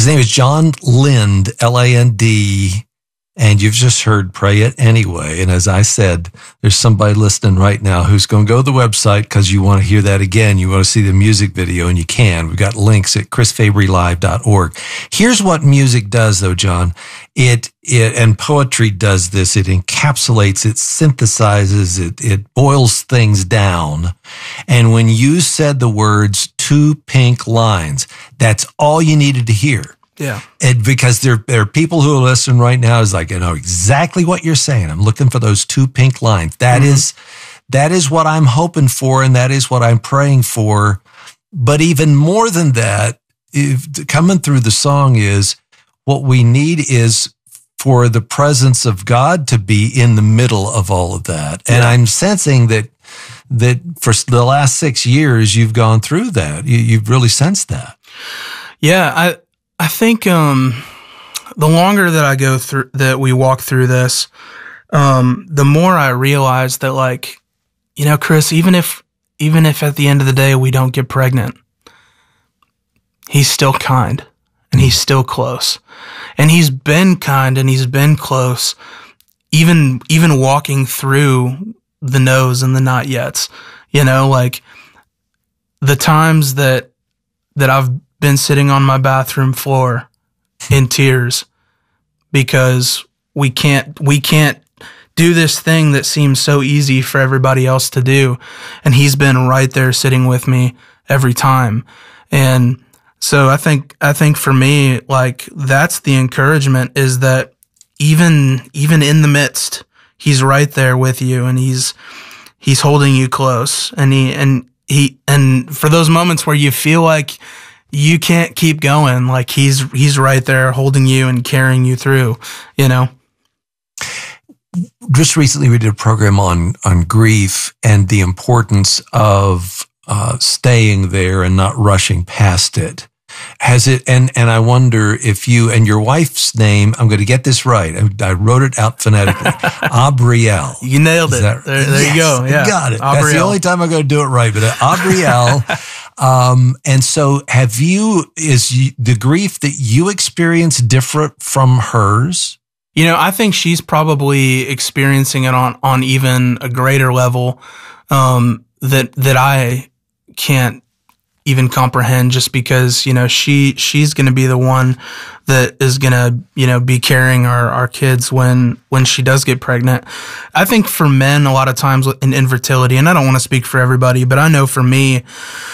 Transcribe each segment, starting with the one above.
His name is John Lind, L-A-N-D, and you've just heard Pray It Anyway. And as I said, there's somebody listening right now who's going to go to the website because you want to hear that again. You want to see the music video, and you can. We've got links at chrisfabrylive.org. Here's what music does, though, John. And poetry does this. It encapsulates, it synthesizes, it boils things down. And when you said the words 2 pink lines, that's all you needed to hear. Yeah. And because there are people who are listening right now is like, I know exactly what you're saying. I'm looking for those 2 pink lines. That is what I'm hoping for. And that is what I'm praying for. But even more than that, coming through the song is what we need is for the presence of God to be in the middle of all of that. And I'm sensing that for the last 6 years, you've gone through that. You've really sensed that. Yeah. I think the longer that I go through, that we walk through this, the more I realize that, like, you know, Chris, even if at the end of the day we don't get pregnant, he's still kind and he's still close, and he's been kind and he's been close, even walking through the no's and the not yets. You know, like the times that I've been sitting on my bathroom floor in tears because we can't do this thing that seems so easy for everybody else to do, and he's been right there sitting with me every time. And so I think for me, like, that's the encouragement, is that even in the midst, he's right there with you, and he's holding you close, and for those moments where you feel like you can't keep going, like he's right there holding you and carrying you through, you know? Just recently we did a program on grief and the importance of staying there and not rushing past it. Has it, and I wonder if you, and your wife's name, I'm going to get this right. I wrote it out phonetically. Abrielle. You nailed it. There you go. Yeah. Got it. Abrielle. That's the only time I'm going to do it right, but Abrielle. And so is the grief that you experience different from hers? You know, I think she's probably experiencing it on even a greater level, that I can't even comprehend, just because, you know, she's going to be the one that is going to, you know, be carrying our kids when she does get pregnant. I think for men, a lot of times in infertility, and I don't want to speak for everybody, but I know for me,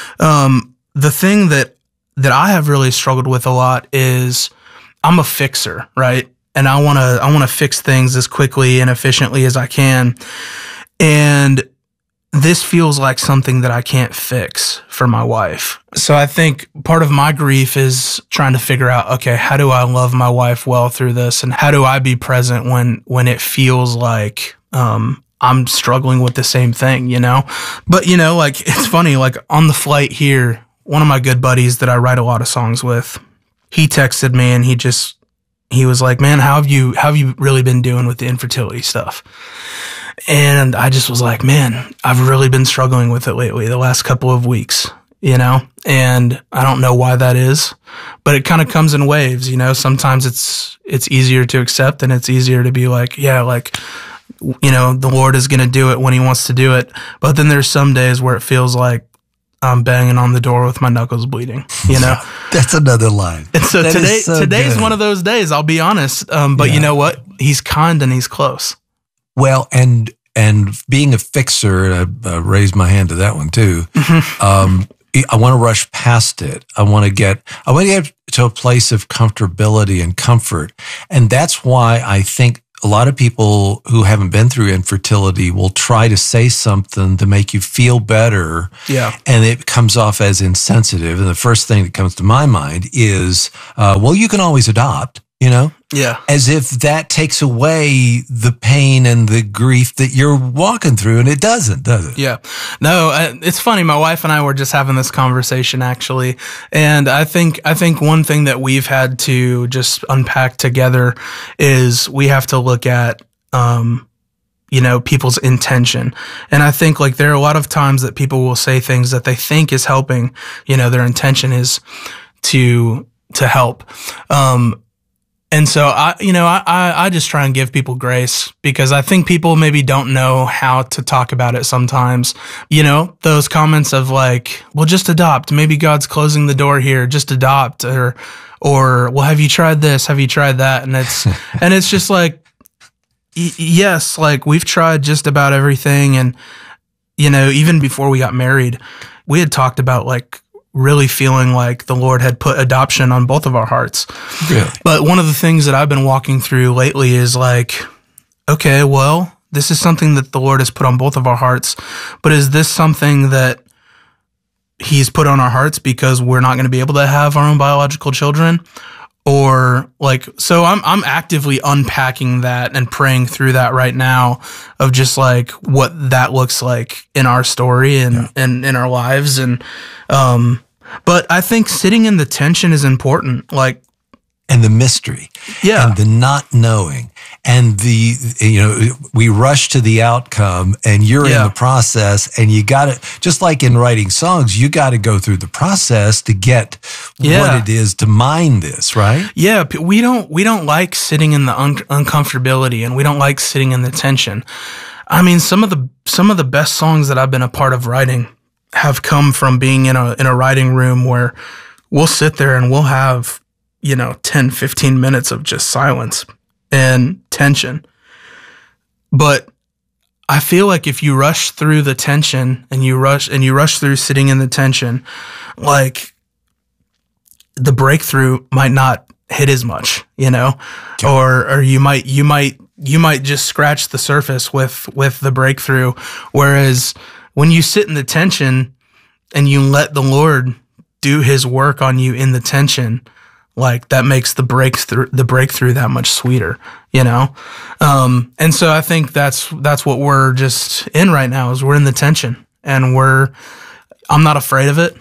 the thing that I have really struggled with a lot is I'm a fixer, right? And I want to fix things as quickly and efficiently as I can. And this feels like something that I can't fix for my wife. So I think part of my grief is trying to figure out, okay, how do I love my wife well through this? And how do I be present when it feels like, I'm struggling with the same thing, you know? But, you know, like, it's funny, like on the flight here, one of my good buddies that I write a lot of songs with, he texted me and he was like, man, how have you really been doing with the infertility stuff? And I just was like, man, I've really been struggling with it lately, the last couple of weeks, you know? And I don't know why that is, but it kind of comes in waves, you know? Sometimes it's easier to accept, and it's easier to be like, yeah, like, you know, the Lord is going to do it when he wants to do it. But then there's some days where it feels like I'm banging on the door with my knuckles bleeding, you know? That's another line. And so today's one of those days, I'll be honest. But you know what? He's kind and he's close. Well, and being a fixer, I raised my hand to that one too. I want to rush past it. I want to get to a place of comfortability and comfort. And that's why I think a lot of people who haven't been through infertility will try to say something to make you feel better. Yeah. And it comes off as insensitive. And the first thing that comes to my mind is, well, you can always adopt, you know? Yeah. As if that takes away the pain and the grief that you're walking through. And it doesn't, does it? Yeah. No, it's funny. My wife and I were just having this conversation actually. And I think one thing that we've had to just unpack together is we have to look at, you know, people's intention. And I think like there are a lot of times that people will say things that they think is helping, you know, their intention is to to help. And so I just try and give people grace, because I think people maybe don't know how to talk about it sometimes. Those comments of like, well, just adopt. Maybe God's closing the door here. Just adopt, or well, have you tried this? Have you tried that? And it's just like, yes, like we've tried just about everything. And, even before we got married, we had talked about like really feeling like the Lord had put adoption on both of our hearts. Really? But one of the things that I've been walking through lately is like, okay, well, this is something that the Lord has put on both of our hearts, but is this something that He's put on our hearts because we're not going to be able to have our own biological children? Or like, so I'm actively unpacking that and praying through that right now, of just like what that looks like in our story and in our lives. And, but I think sitting in the tension is important. Like, and the mystery, and the not knowing, and we rush to the outcome, and you're in the process, and you got to, just like in writing songs, you got to go through the process to get what it is to mine this, right? Yeah, we don't like sitting in the uncomfortability, and we don't like sitting in the tension. I mean, some of the best songs that I've been a part of writing have come from being in a writing room where we'll sit there and we'll have 10, 15 minutes of just silence and tension. But I feel like if you rush through the tension and you rush through sitting in the tension, like the breakthrough might not hit as much, or you might just scratch the surface with the breakthrough. Whereas when you sit in the tension and you let the Lord do His work on you in the tension, like that makes the breakthrough that much sweeter, and so I think that's what we're just in right now, is we're in the tension, and I'm not afraid of it.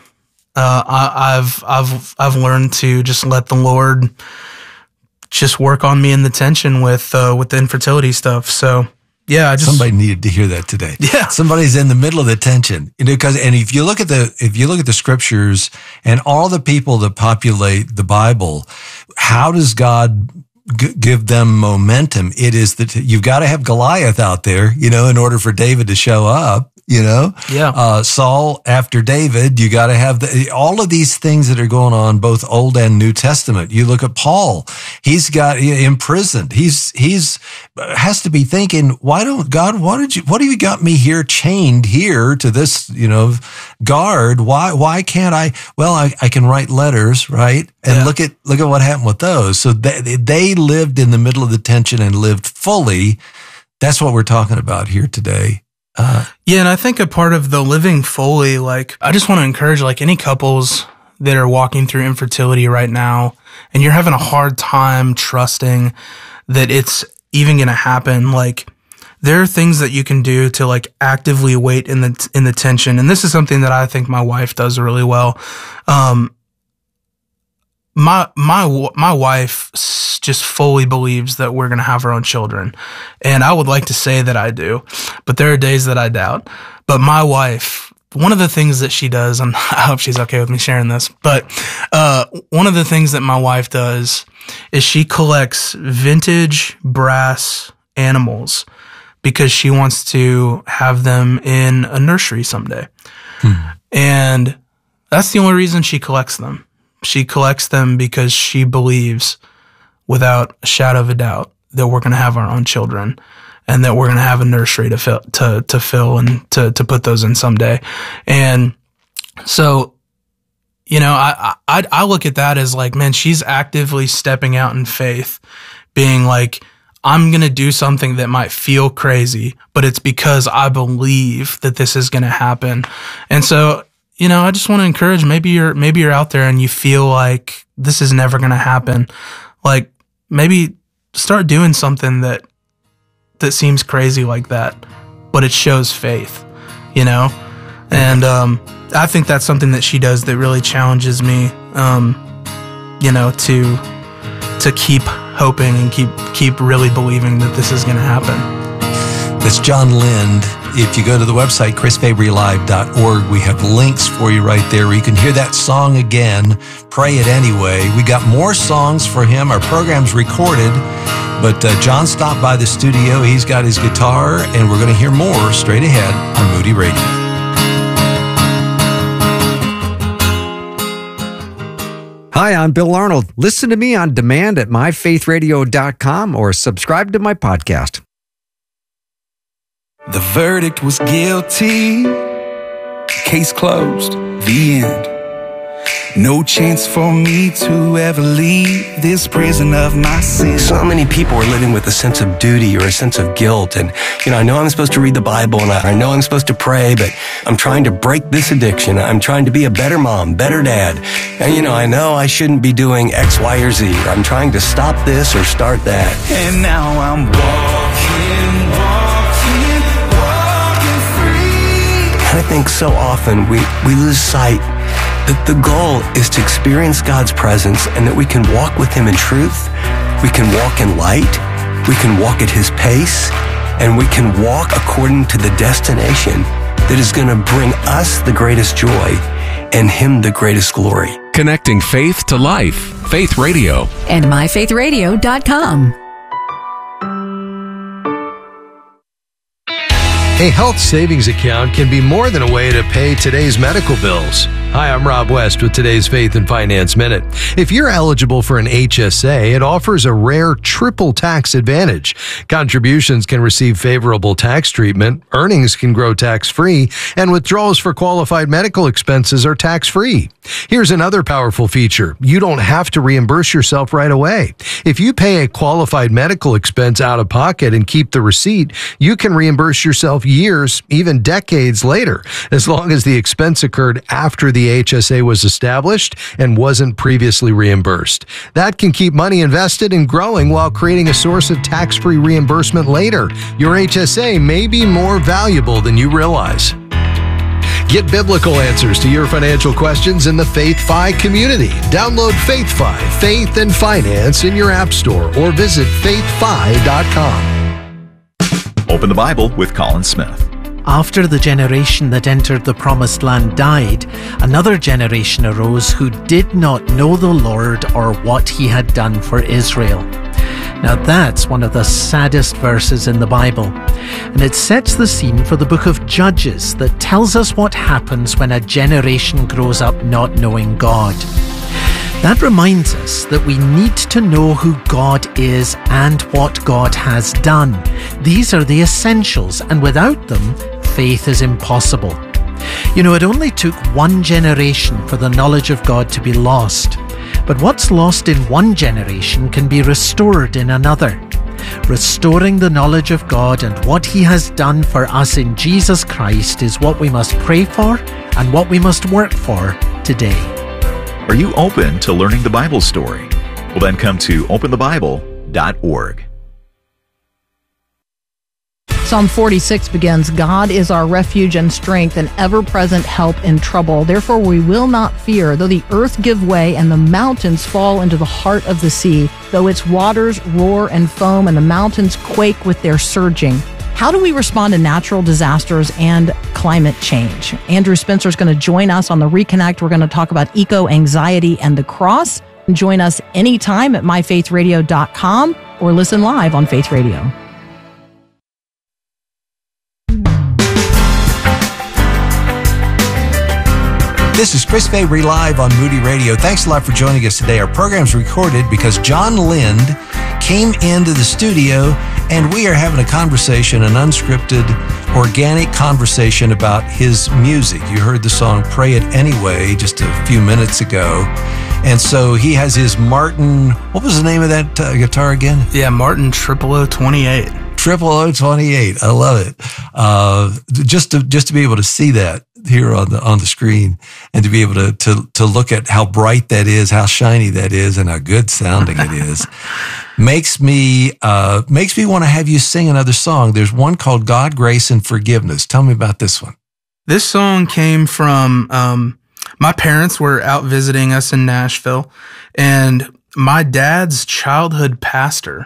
I've learned to just let the Lord just work on me in the tension with the infertility stuff. So yeah, somebody needed to hear that today. Yeah, somebody's in the middle of the tension, and if you look at the scriptures and all the people that populate the Bible, how does God give them momentum? It is that you've got to have Goliath out there, in order for David to show up. Saul after David, you got to have all of these things that are going on, both Old and New Testament. You look at Paul, he's got imprisoned. He's has to be thinking, what have you got me here, chained here to this, guard? Why can't I? Well, I can write letters, right? And look at what happened with those. So they lived in the middle of the tension and lived fully. That's what we're talking about here today. And I think a part of the living fully, like, I just want to encourage, like, any couples that are walking through infertility right now, and you're having a hard time trusting that it's even going to happen. Like, there are things that you can do to like actively wait in the tension. And this is something that I think my wife does really well. My wife just fully believes that we're going to have our own children. And I would like to say that I do, but there are days that I doubt. But my wife, one of the things that she does, and I hope she's okay with me sharing this, but one of the things that my wife does is she collects vintage brass animals because she wants to have them in a nursery someday. And that's the only reason she collects them. She collects them because she believes without a shadow of a doubt that we're going to have our own children and that we're going to have a nursery to fill and to put those in someday. And so, I look at that as like, man, she's actively stepping out in faith, being like, I'm going to do something that might feel crazy, but it's because I believe that this is going to happen. And so, I just want to encourage, maybe you're out there and you feel like this is never going to happen. Like, maybe start doing something that seems crazy like that, but it shows faith, And I think that's something that she does that really challenges me, to keep hoping and keep really believing that this is going to happen. That's John Lind. if you go to the website, chrisfabrylive.org, we have links for you right there where you can hear that song again, Pray It Anyway. We got more songs for him. Our program's recorded, but John stopped by the studio. He's got his guitar, and we're going to hear more straight ahead on Moody Radio. Hi, I'm Bill Arnold. Listen to me on demand at myfaithradio.com or subscribe to my podcast. The verdict was guilty. Case closed. The end. No chance for me to ever leave this prison of my sin. So many people are living with a sense of duty or a sense of guilt. And, I know I'm supposed to read the Bible and I know I'm supposed to pray, but I'm trying to break this addiction. I'm trying to be a better mom, better dad. And, I know I shouldn't be doing X, Y, or Z. I'm trying to stop this or start that. And now I'm walking free. And I think so often we lose sight that the goal is to experience God's presence and that we can walk with Him in truth, we can walk in light, we can walk at His pace, and we can walk according to the destination that is going to bring us the greatest joy and Him the greatest glory. Connecting faith to life. Faith Radio. And myfaithradio.com. A health savings account can be more than a way to pay today's medical bills. Hi, I'm Rob West with today's Faith and Finance Minute. If you're eligible for an HSA, it offers a rare triple tax advantage. Contributions can receive favorable tax treatment, earnings can grow tax-free, and withdrawals for qualified medical expenses are tax-free. Here's another powerful feature. You don't have to reimburse yourself right away. If you pay a qualified medical expense out of pocket and keep the receipt, you can reimburse yourself years, even decades later, as long as the expense occurred after the HSA was established and wasn't previously reimbursed. That can keep money invested and growing while creating a source of tax-free reimbursement later. Your HSA may be more valuable than you realize. Get biblical answers to your financial questions in the Faith-Fi community. Download Faith-Fi, Faith and Finance in your app store or visit faithfi.com. Open the Bible with Colin Smith. After the generation that entered the promised land died, another generation arose who did not know the Lord or what He had done for Israel. Now that's one of the saddest verses in the Bible, and it sets the scene for the book of Judges that tells us what happens when a generation grows up not knowing God. That reminds us that we need to know who God is and what God has done. These are the essentials, and without them, faith is impossible. It only took one generation for the knowledge of God to be lost. But what's lost in one generation can be restored in another. Restoring the knowledge of God and what He has done for us in Jesus Christ is what we must pray for and what we must work for today. Are you open to learning the Bible story? Well, then come to openthebible.org. Psalm 46 begins, God is our refuge and strength, an ever-present help in trouble. Therefore we will not fear, though the earth give way and the mountains fall into the heart of the sea, though its waters roar and foam and the mountains quake with their surging. How do we respond to natural disasters and climate change? Andrew Spencer is going to join us on the Reconnect. We're going to talk about eco-anxiety and the cross. Join us anytime at myfaithradio.com or listen live on Faith Radio. This is Chris Fabry live on Moody Radio. Thanks a lot for joining us today. Our program's recorded because John Lind came into the studio and we are having a conversation, an unscripted, organic conversation about his music. You heard the song Pray It Anyway just a few minutes ago. And so he has his Martin, what was the name of that guitar again? Yeah, Martin 00028. 00028. I love it. Just to be able to see that here on the screen and to be able to look at how bright that is, how shiny that is, and how good sounding it is, makes me want to have you sing another song. There's one called God, Grace, and Forgiveness. Tell me about this one. This song came from my parents were out visiting us in Nashville, and my dad's childhood pastor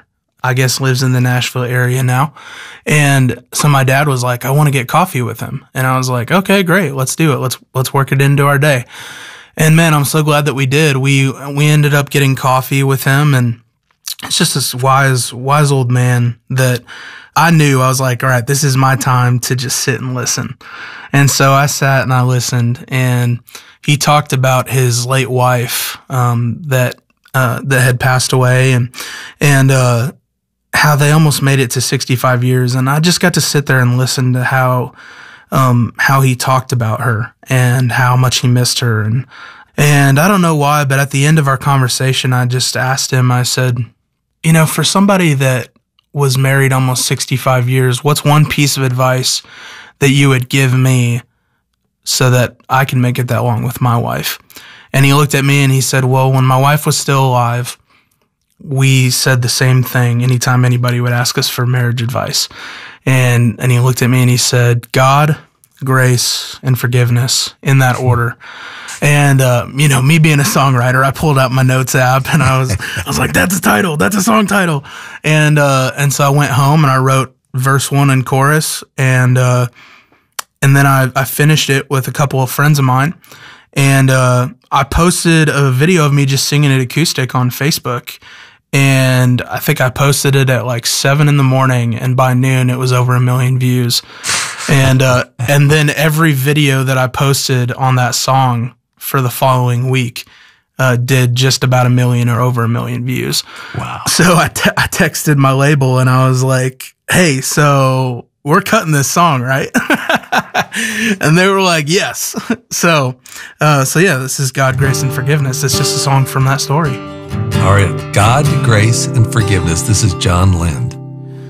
I guess lives in the Nashville area now. And so my dad was like, I want to get coffee with him. And I was like, okay, great. Let's do it. Let's work it into our day. And man, I'm so glad that we did. We ended up getting coffee with him, and it's just this wise old man that I knew. I was like, all right, this is my time to just sit and listen. And so I sat and I listened, and he talked about his late wife, that had passed away, and how they almost made it to 65 years. And I just got to sit there and listen to how he talked about her and how much he missed her. And I don't know why, but at the end of our conversation, I just asked him, I said, you know, for somebody that was married almost 65 years, what's one piece of advice that you would give me so that I can make it that long with my wife? And he looked at me and he said, well, when my wife was still alive, we said the same thing anytime anybody would ask us for marriage advice. And he looked at me and he said, God, grace, and forgiveness, in that order. And, you know, me being a songwriter, I pulled out my notes app and I was like, that's a title. That's a song title. And so I went home and I wrote verse 1 and chorus. And then I finished it with a couple of friends of mine. And I posted a video of me just singing it acoustic on Facebook. And I think I posted it at like 7 a.m, and by noon it was over 1 million views. And then every video that I posted on that song for the following week did just about 1 million or over 1 million views. Wow. So I texted my label and I was like, hey, so we're cutting this song, right? And they were like, yes. So yeah, this is God, Grace, and Forgiveness. It's just a song from that story. All right. God, Grace, and Forgiveness. This is John Lind.